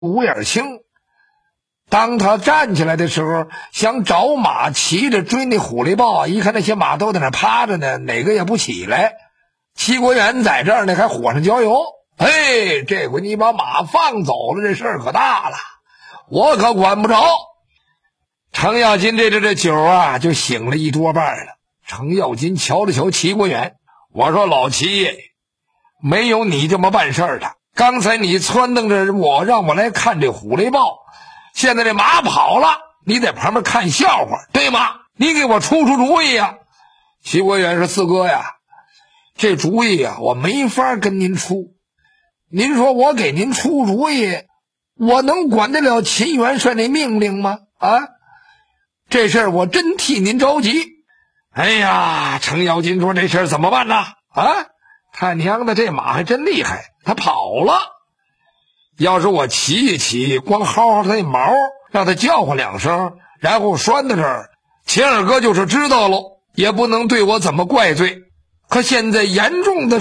五眼青。当他站起来的时候，想找马骑着追那虎雷豹，一看那些马都在那趴着呢，哪个也不起来。齐国元在这儿呢，还火上浇油。嘿，这回你把马放走了，这事儿可大了，我可管不着。程咬金这酒啊，就醒了一多半了。程咬金瞧了瞧齐国元，我说老齐爷，没有你这么办事的。刚才你撺掇着我，让我来看这虎雷豹，现在这马跑了，你在旁边看笑话，对吗？你给我出主意呀。齐国元说，四哥呀，这主意啊，我没法跟您出。您说我给您出主意，我能管得了秦元帅那命令吗？啊，这事儿我真替您着急。哎呀，程咬金说，这事儿怎么办呢？啊，他娘的，这马还真厉害，他跑了。要是我骑一骑，光薅薅他那毛，让他叫唤两声，然后拴在这儿，秦二哥就是知道了，也不能对我怎么怪罪。可现在严重的